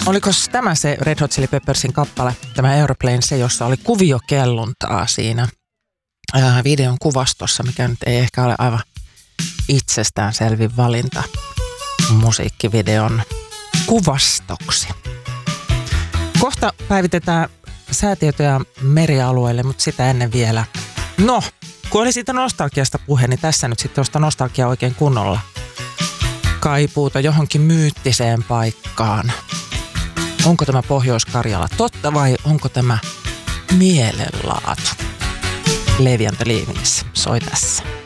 Oliko tämä se Red Hot Chili Peppersin kappale, tämä Airplane, se jossa oli kuviokelluntaa siinä videon kuvastossa, mikä nyt ei ehkä ole aivan itsestäänselvin valinta musiikkivideon kuvastoksi. Kohta päivitetään säätietoja merialueelle, mutta sitä ennen vielä. No, kun oli siitä nostalgiasta puhe, niin tässä nyt sitten tuosta nostalgiaa oikein kunnolla. Kaipuuta johonkin myyttiseen paikkaan. Onko tämä Pohjois-Karjala totta vai onko tämä mielenlaatu? Levi and the Leavings soi tässä.